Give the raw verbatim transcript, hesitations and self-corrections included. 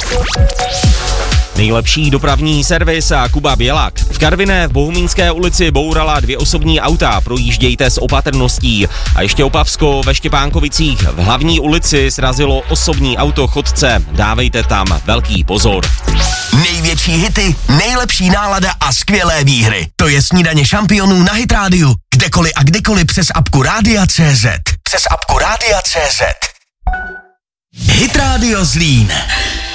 Nejlepší dopravní servis a Kuba Bělak. V Karviné v Bohumínské ulici bourala dvě osobní auta, projíždějte s opatrností. A ještě Opavsko ve Štěpánkovicích v hlavní ulici srazilo osobní auto chodce. Dávejte tam velký pozor. Největší hity, nejlepší nálada a skvělé výhry. To je Snídaně šampionů na Hit Rádiu. Kdekoliv a kdykoliv přes apku Rádia tečka cé zet. Přes apku Rádia tečka cé zet. Hit Radio Zlín.